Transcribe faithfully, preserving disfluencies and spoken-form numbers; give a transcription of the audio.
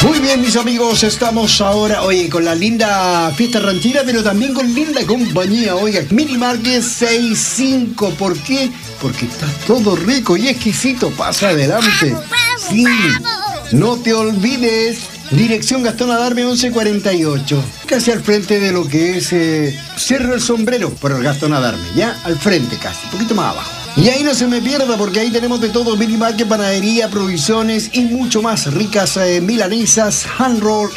Muy bien, mis amigos, estamos ahora, oye, con la linda fiesta ranchera, pero también con linda compañía. Oiga, Mini Market sesenta y cinco. ¿Por qué? Porque está todo rico y exquisito. Pasa adelante. Sí, no te olvides. Dirección Gastón Adarme once cuarenta y ocho. Casi al frente de lo que es eh, Cerro El Sombrero, por el Gastón Adarme. Ya al frente casi, un poquito más abajo. Y ahí no se me pierda porque ahí tenemos de todo: mini market, panadería, provisiones y mucho más. Ricas eh, milanesas, hand roll